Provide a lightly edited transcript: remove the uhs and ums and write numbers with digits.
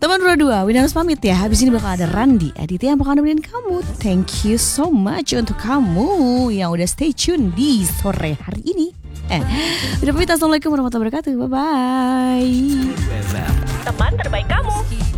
Teman dua-dua, Wina harus pamit ya. Habis ini bakal ada Randi Aditya yang bakal nemenin kamu. Thank you so much untuk kamu yang udah stay tune di sore hari ini. Udah pamit, assalamualaikum warahmatullahi wabarakatuh. Bye-bye. Teman terbaik kamu.